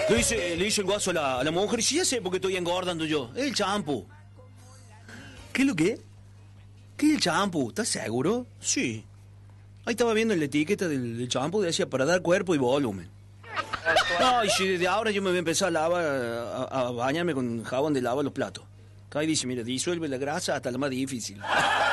Le dice el guaso a la mujer, sí, ya sé por qué estoy engordando yo. Es el champú. ¿Qué es lo que es? ¿Qué es el champú? ¿Estás seguro? Sí. Ahí estaba viendo en la etiqueta del champú, decía para dar cuerpo y volumen. No, y si desde ahora yo me voy a empezar a lavar, a bañarme con jabón de lava los platos. Ahí dice, mira, disuelve la grasa hasta la más difícil.